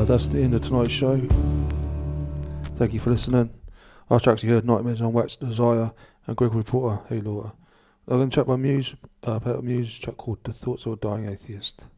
That's the end of tonight's show. Thank you for listening. Our tracks you heard: Nightmares on Wax Desire and Gregory Porter, Hey Laura. I'm going to check my Muse, Muse track called The Thoughts of a Dying Atheist.